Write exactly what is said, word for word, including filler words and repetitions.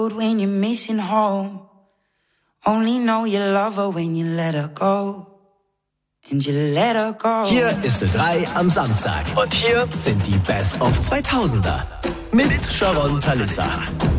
When you're missing home, only know you love her when you let her go. And you let her go. Hier ist Ö drei am Samstag. Und hier sind die Best of zweitausender mit Sharon Talissa.